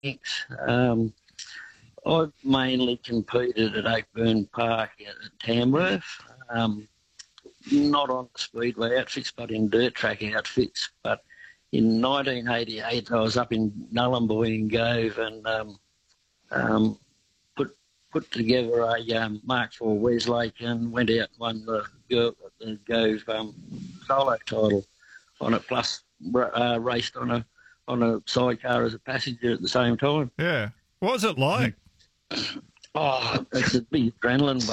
Thanks. I've mainly competed at Oakburn Park at Tamworth, not on speedway outfits, but in dirt track outfits. But in 1988, I was up in Nullarbor in Gove and put together a Mark IV Westlake and went out and won the Gove solo title on it, plus raced on a sidecar as a passenger at the same time. Yeah. What was it like? Oh, it's a big adrenaline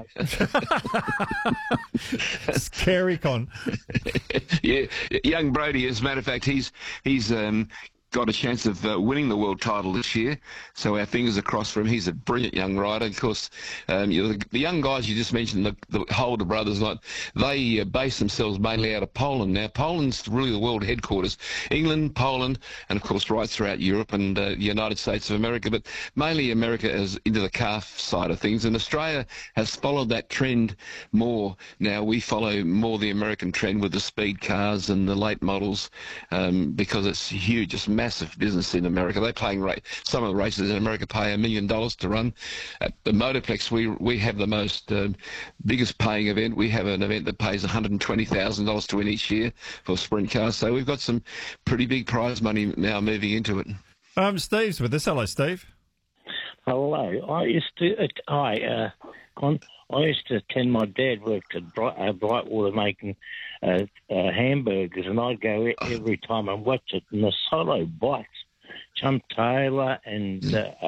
Scary. Scary, Con. Yeah, young Brody, as a matter of fact, he's got a chance of winning the world title this year. So our fingers are crossed for him. He's a brilliant young rider. Of course, the young guys you just mentioned, the Holder brothers, they base themselves mainly out of Poland. Now, Poland's really the world headquarters. England, Poland, and of course right throughout Europe and the United States of America, but mainly America is into the calf side of things. And Australia has followed that trend more. Now we follow more the American trend with the speed cars and the late models because it's huge. It's massive business in America. They're playing some of the races in America pay $1 million to run. At the Motorplex, we have the most biggest paying event. We have an event that pays $120,000 to win each year for sprint cars. So we've got some pretty big prize money now moving into it. Steve's with us. Hello, Steve. Hello. I used to attend. My dad worked at Brightwater making hamburgers, and I'd go every time and watch it. And the solo bikes, Chum Taylor and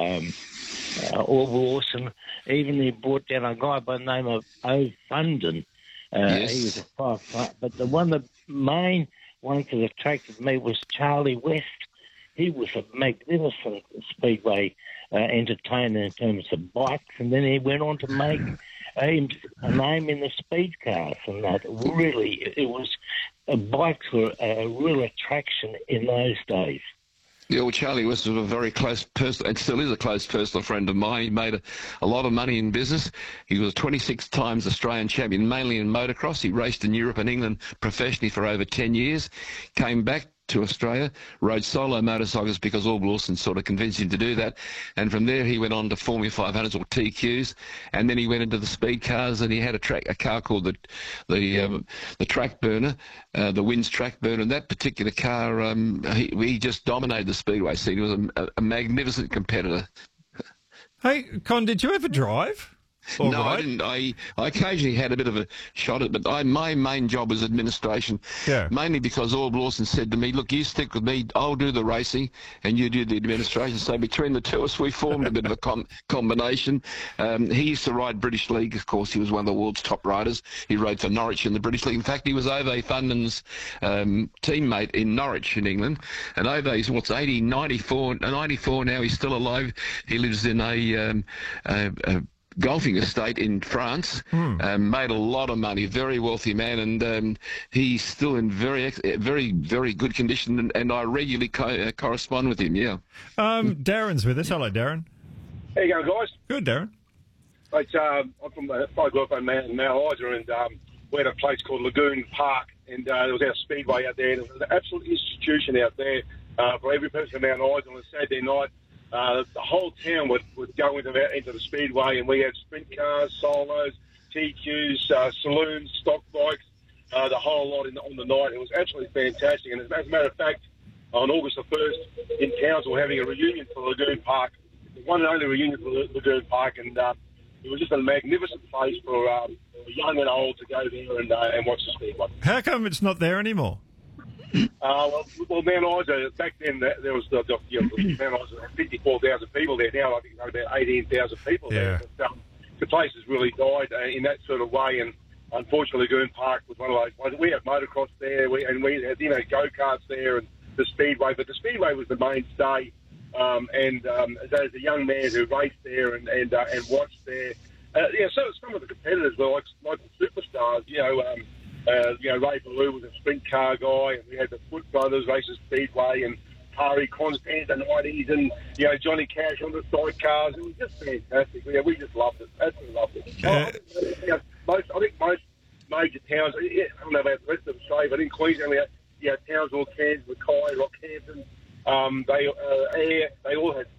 Orville Lawson, even he brought down a guy by the name of O. Funden. Yes. He was a five, but the main one that attracted me was Charlie West. He was a magnificent speedway entertainer in terms of bikes, and then he went on to make a name in the speed cars, and that really, it was bikes were a real attraction in those days. Yeah, well, Charlie West was a very close person, and still is a close personal friend of mine. He made a lot of money in business. He was 26 times Australian champion, mainly in motocross. He raced in Europe and England professionally for over 10 years, came back to Australia, rode solo motorcycles because Orville Lawson sort of convinced him to do that. And from there, he went on to Formula 500s or TQs, and then he went into the speed cars, and he had a car called the Track Burner, the Wins Track Burner. And that particular car, he just dominated the speedway scene. He was a magnificent competitor. Hey, Con, did you ever drive? No, I didn't. I occasionally had a bit of a shot at it, but my main job was administration. Yeah. Mainly because Orville Lawson said to me, look, you stick with me, I'll do the racing, and you do the administration. So between the two of us, we formed a bit of a combination. He used to ride British League, of course. He was one of the world's top riders. He rode for Norwich in the British League. In fact, he was Ove Funden's teammate in Norwich in England. And Ove's, 94 now. He's still alive. He lives in a golfing estate in France, made a lot of money, very wealthy man, and he's still in very, very good condition, and I regularly correspond with him, yeah. Darren's with us. Hello, Darren. How you going, guys? Good, Darren. It's, I'm from I grew up on Mount Isa, and we had a place called Lagoon Park, and there was our speedway out there, and it was an absolute institution out there for every person in Mount Isa on a Saturday night. The whole town would go into the speedway, and we had sprint cars, solos, TQs, saloons, stock bikes, the whole lot on the night. It was absolutely fantastic. And as a matter of fact, on August the 1st in Townsville, we're having a reunion for Lagoon Park, the one and only reunion for Lagoon Park, and it was just a magnificent place for young and old to go there and watch the speedway. How come it's not there anymore? Well, Mount Isa, back then there was Mount Isa had 54,000 people there. Now I think there's about 18,000 people there. But, the place has really died in that sort of way, and unfortunately Lagoon Park was one of those. We had motocross there, we had go-karts there and the speedway, but the speedway was the mainstay. As a young man who raced there and watched there, so some of the competitors were like the superstars, Ray Ballou was a sprint car guy, and we had the Foot Brothers racing speedway, and Hari Constant in the 90s, and Johnny Cash on the sidecars. It was just fantastic. We just loved it. Absolutely loved it. I think most major towns, I don't know about the rest of Australia, but in Queensland we had Townsville, Cairns, Mackay, Rockhampton. They all had